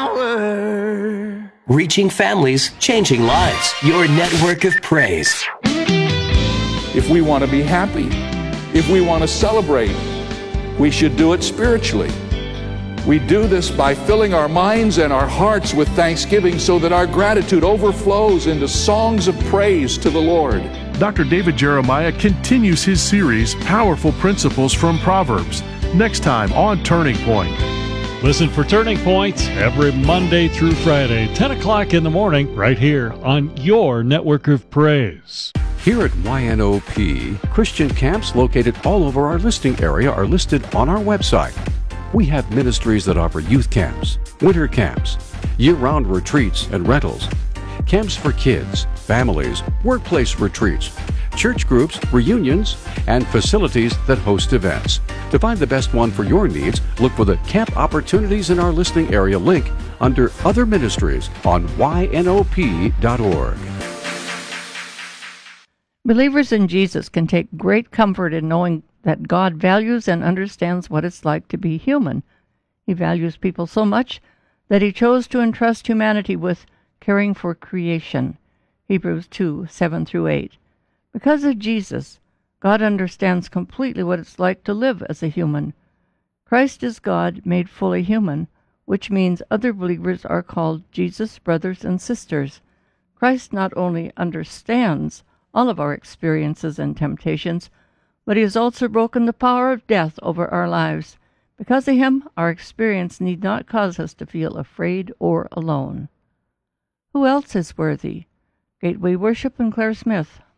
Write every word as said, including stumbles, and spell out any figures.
power. Reaching families, changing lives. Your network of praise. If we want to be happy, if we want to celebrate, we should do it spiritually. We do this by filling our minds and our hearts with thanksgiving so that our gratitude overflows into songs of praise to the Lord. Doctor David Jeremiah continues his series, Powerful Principles from Proverbs, next time on Turning Point. Listen for Turning Points every Monday through Friday, ten o'clock in the morning, right here on your network of praise. Here at Y N O P, Christian camps located all over our listing area are listed on our website. We have ministries that offer youth camps, winter camps, year-round retreats and rentals, camps for kids, families, workplace retreats, church groups, reunions, and facilities that host events. To find the best one for your needs, look for the Camp Opportunities in our listing area link under Other Ministries on Y N O P dot org. Believers in Jesus can take great comfort in knowing that God values and understands what it's like to be human. He values people so much that he chose to entrust humanity with caring for creation. Hebrews two, seven through eight. Because of Jesus, God understands completely what it's like to live as a human. Christ is God made fully human, which means other believers are called Jesus' brothers and sisters. Christ not only understands all of our experiences and temptations, but he has also broken the power of death over our lives. Because of him, our experience need not cause us to feel afraid or alone. Who else is worthy? Gateway Worship and Claire Smith.